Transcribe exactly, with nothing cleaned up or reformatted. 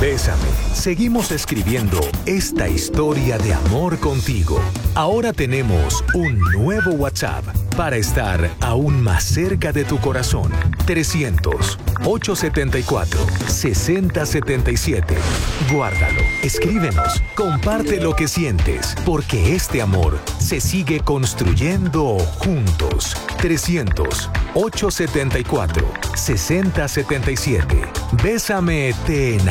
Bésame. Seguimos escribiendo esta historia de amor contigo. Ahora tenemos un nuevo WhatsApp para estar aún más cerca de tu corazón. trescientos, ochocientos setenta y cuatro, sesenta setenta y siete. Guárdalo, escríbenos, comparte lo que sientes, porque este amor se sigue construyendo juntos. trescientos, ochocientos setenta y cuatro, sesenta setenta y siete. Bésame, te enamorarás.